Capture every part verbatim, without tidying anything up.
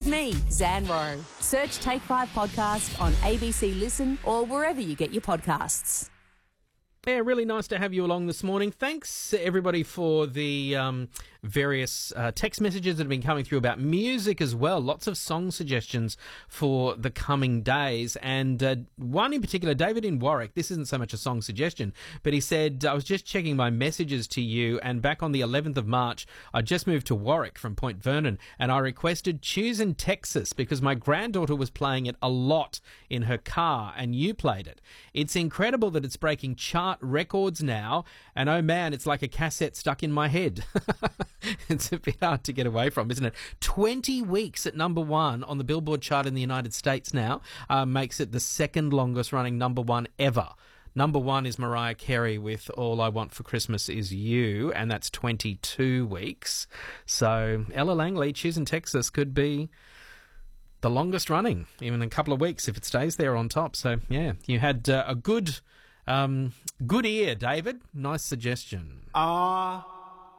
me, Zan Rowe. Search Take five Podcast on A B C Listen or wherever you get your podcasts. Yeah, really nice to have you along this morning. Thanks, everybody, for the um, various uh, text messages that have been coming through about music as well. Lots of song suggestions for the coming days. And uh, one in particular, David in Warwick, this isn't so much a song suggestion, but he said, I was just checking my messages to you, and back on the eleventh of March, I just moved to Warwick from Point Vernon, and I requested Choosing Texas because my granddaughter was playing it a lot in her car, and you played it. It's incredible that it's breaking chart records now, and oh man, it's like a cassette stuck in my head. It's a bit hard to get away from, isn't it? twenty weeks at number one on the Billboard chart in the United States now uh, makes it the second longest running number one ever. Number one is Mariah Carey with All I Want for Christmas Is You, and that's twenty-two weeks. So Ella Langley, Choosing Texas, could be the longest running, even in a couple of weeks if it stays there on top. So yeah, you had uh, a good um, good ear, David. Nice suggestion. Ah,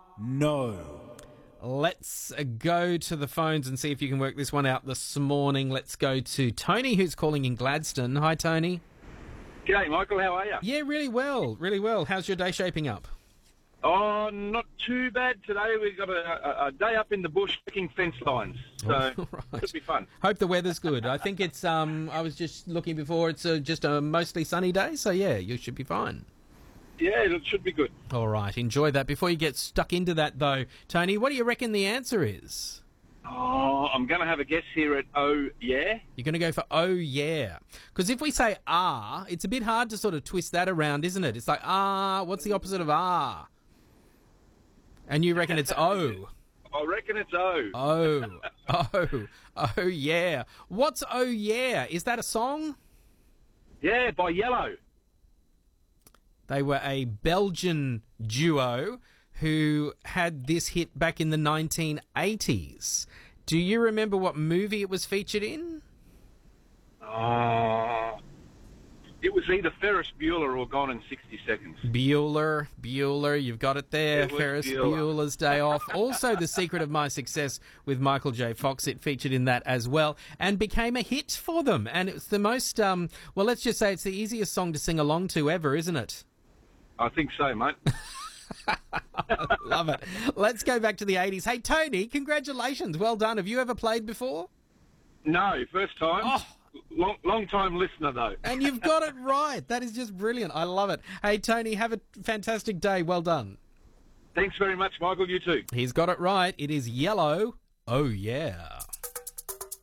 no. Let's uh, go to the phones and see if you can work this one out this morning. Let's go to Tony, who's calling in Gladstone. Hi, Tony. G'day, Michael. How are you? Yeah, really well, really well. How's your day shaping up? Oh, not too bad today. We've got a, a, a day up in the bush picking fence lines, so Oh, right. it should be fun. Hope the weather's good. I think it's, um, I was just looking before, it's uh, just a mostly sunny day, so yeah, you should be fine. Yeah, it should be good. All right, enjoy that. Before you get stuck into that, though, Tony, what do you reckon the answer is? Oh, I'm going to have a guess here at oh, yeah. You're going to go for oh, yeah. Because if we say ah, it's a bit hard to sort of twist that around, isn't it? It's like, ah, what's the opposite of ah? And you reckon it's oh. I reckon it's oh. Oh, oh, oh, yeah. What's oh, yeah? Is that a song? Yeah, by Yellow. They were a Belgian duo who had this hit back in the nineteen eighties. Do you remember what movie it was featured in? Oh, it was either Ferris Bueller or Gone in sixty seconds. Bueller, Bueller, you've got it there. It was Ferris Bueller. Bueller's Day Off. Also, The Secret of My Success with Michael J. Fox. It featured in that as well and became a hit for them. And it's the most, um, well, let's just say it's the easiest song to sing along to ever, isn't it? I think so, mate. Love it. Let's go back to the eighties. Hey, Tony, congratulations. Well done. Have you ever played before? No, first time. Oh. Long, long time listener, though. And you've got it right. That is just brilliant. I love it. Hey, Tony, have a fantastic day. Well done. Thanks very much, Michael. You too. He's got it right. It is Yellow. Oh, yeah.